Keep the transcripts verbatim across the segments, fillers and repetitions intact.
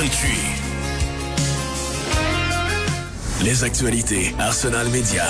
country. Les actualités Arsenal Média.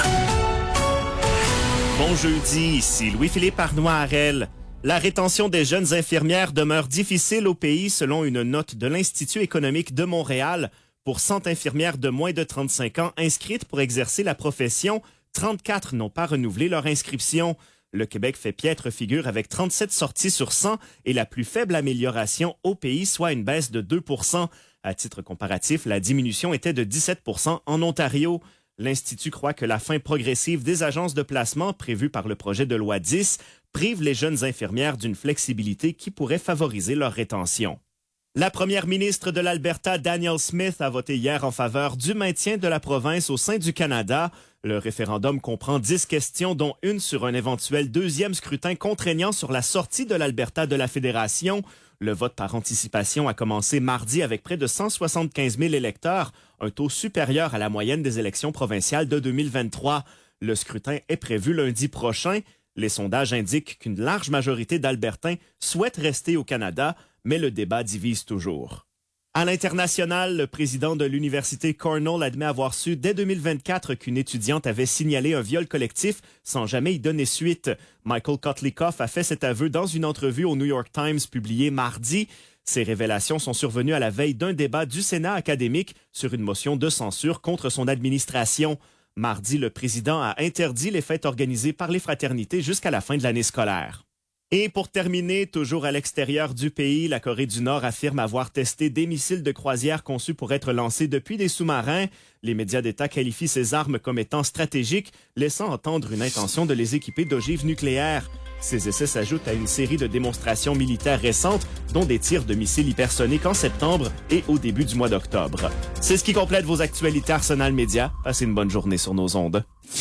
Bon jeudi, ici Louis-Philippe Arnois-Harel. La rétention des jeunes infirmières demeure difficile au pays selon une note de l'Institut économique de Montréal. Pour cent infirmières de moins de trente-cinq ans inscrites pour exercer la profession, trente-quatre n'ont pas renouvelé leur inscription. Le Québec fait piètre figure avec trente-sept sorties sur cent et la plus faible amélioration au pays, soit une baisse de deux pour cent. À titre comparatif, la diminution était de dix-sept pour cent en Ontario. L'Institut croit que la fin progressive des agences de placement prévue par le projet de loi dix prive les jeunes infirmières d'une flexibilité qui pourrait favoriser leur rétention. La première ministre de l'Alberta, Danielle Smith, a voté hier en faveur du maintien de la province au sein du Canada. Le référendum comprend dix questions, dont une sur un éventuel deuxième scrutin contraignant sur la sortie de l'Alberta de la Fédération. Le vote par anticipation a commencé mardi avec près de cent soixante-quinze mille électeurs, un taux supérieur à la moyenne des élections provinciales de deux mille vingt-trois. Le scrutin est prévu lundi prochain. Les sondages indiquent qu'une large majorité d'Albertains souhaitent rester au Canada, mais le débat divise toujours. À l'international, le président de l'université Cornell admet avoir su dès deux mille vingt-quatre qu'une étudiante avait signalé un viol collectif sans jamais y donner suite. Michael Kotlikoff a fait cet aveu dans une entrevue au New York Times publiée mardi. Ces révélations sont survenues à la veille d'un débat du Sénat académique sur une motion de censure contre son administration. Mardi, le président a interdit les fêtes organisées par les fraternités jusqu'à la fin de l'année scolaire. Et pour terminer, toujours à l'extérieur du pays, la Corée du Nord affirme avoir testé des missiles de croisière conçus pour être lancés depuis des sous-marins. Les médias d'État qualifient ces armes comme étant stratégiques, laissant entendre une intention de les équiper d'ogives nucléaires. Ces essais s'ajoutent à une série de démonstrations militaires récentes, dont des tirs de missiles hypersoniques en septembre et au début du mois d'octobre. C'est ce qui complète vos actualités Arsenal Média. Passez une bonne journée sur nos ondes.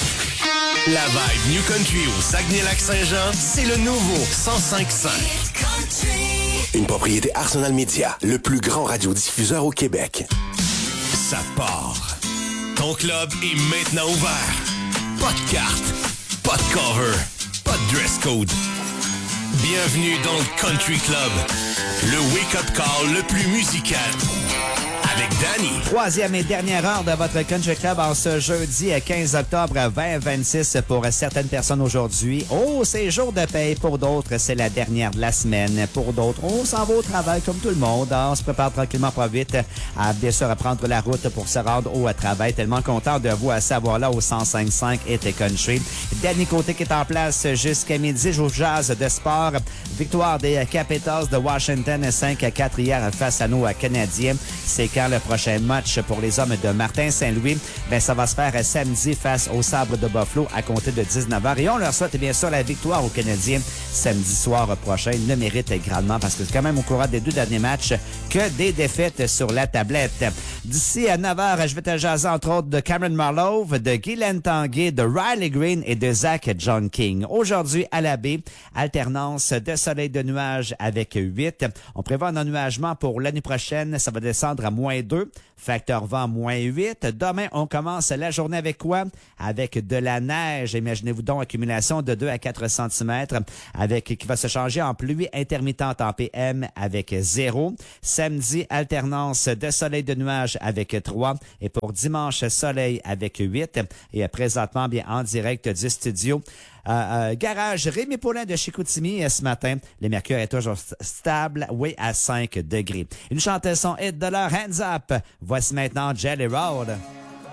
La vibe New Country au Saguenay-Lac-Saint-Jean, c'est le nouveau cent cinq cinq. Une propriété Arsenal Média, le plus grand radiodiffuseur au Québec. Ça part. Ton club est maintenant ouvert. Pas de carte, pas de cover, pas de dress code. Bienvenue dans le Country Club, le wake-up call le plus musical. Avec Danny. Troisième et dernière heure de votre Country Club en ce jeudi quinze octobre vingt vingt-six pour certaines personnes aujourd'hui. Oh, c'est jour de paye. Pour d'autres, c'est la dernière de la semaine. Pour d'autres, on s'en va au travail comme tout le monde. On se prépare tranquillement pas vite à bien sûr à prendre la route pour se rendre au travail. Tellement content de vous à savoir là au cent cinq cinq et Country. Danny Côté qui est en place jusqu'à midi. Je vous jase de sport. Victoire des Capitals de Washington cinq à quatre hier face à nos Canadiens. C'est quand le prochain match pour les hommes de Martin Saint-Louis, ben ça va se faire samedi face aux Sabres de Buffalo à compter de dix-neuf heures. Et on leur souhaite bien sûr la victoire aux Canadiens samedi soir prochain. Ils le méritent grandement parce que c'est quand même au courant des deux derniers matchs que des défaites sur la tablette. D'ici à neuf heures, je vais te jaser entre autres de Cameron Marlowe, de Guylaine Tanguay, de Riley Green et de Zach John King. Aujourd'hui à la baie, alternance de soleil de nuages avec huit. On prévoit un ennuagement pour l'année prochaine. Ça va descendre à moins deux. Facteur vent, moins huit. Demain, on commence la journée avec quoi? Avec de la neige. Imaginez-vous donc accumulation de deux à quatre centimètres avec qui va se changer en pluie intermittente en P M avec zéro. Samedi, alternance de soleil de nuages avec trois. Et pour dimanche, soleil avec huit. Et présentement, bien en direct du studio, Euh, euh, garage Rémi Paulin de Chicoutimi ce matin. Le mercure est toujours stable, oui, à cinq degrés. Une chanson hit de leur Hands Up. Voici maintenant Jelly Roll.